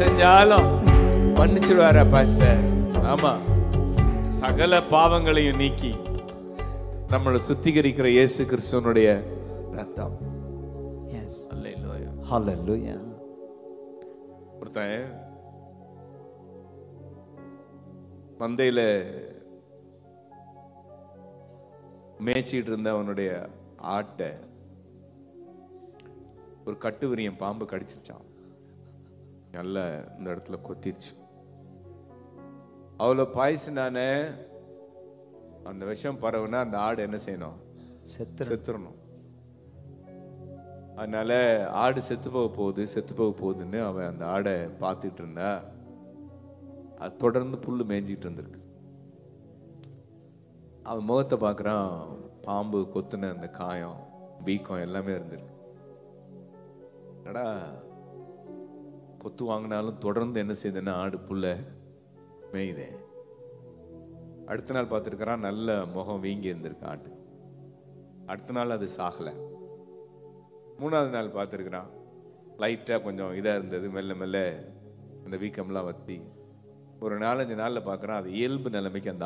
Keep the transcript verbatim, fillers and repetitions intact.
செஞ்சாலும் மன்னிச்சிடுவாரா பாஸ்டர்? ஆமா, சகல பாவங்களையும் நீக்கி நம்மளை சுத்திகரிக்கிற இயேசு கிறிஸ்துவனுடைய ரத்தம். Yes. அல்லேலூயா. Hallelujah. ஒருத்தன் மந்தையில மேய்ச்சிட்டு இருந்த அவனுடைய ஆட்டை ஒரு கட்டுவிரியம் பாம்பு கடிச்சிருச்சான். நல்ல இந்த இடத்துல கொத்திருச்சு. அவ்வளோ பாய்ச்சினானே, அந்த விஷம் பரவுனா அந்த ஆடு என்ன செய்யணும்? செத்து செத்துறணும். அதனால ஆடு செத்து போக போகுது செத்து போக போகுதுன்னு அவன் அந்த ஆடை பார்த்துட்டு இருந்தா, அது தொடர்ந்து புல்லு மேய்ஞ்சிட்டு இருந்திருக்கு. அவன் முகத்தை பார்க்குறான், பாம்பு கொத்துன அந்த காயம் வீக்கம் எல்லாமே இருந்திருக்கு. அடா, கொத்து வாங்கினாலும் தொடர்ந்து என்ன செய்யுதுன்னா ஆடு புல்ல மேயுதே. அடுத்த நாள் பார்த்துருக்கிறான், நல்ல முகம் வீங்கி இருந்திருக்கு ஆட்டு. அடுத்த நாள் அது சாகலை. மூணாவது நாள் பார்த்துருக்குறான், லைட்டாக கொஞ்சம் இதாக இருந்தது, மெல்ல மெல்ல அந்த வீக்கம்லாம் வத்தி ஒரு நாலஞ்சு நாளில் பார்க்குறான் அது இயல்பு நிலைமைக்கு அந்த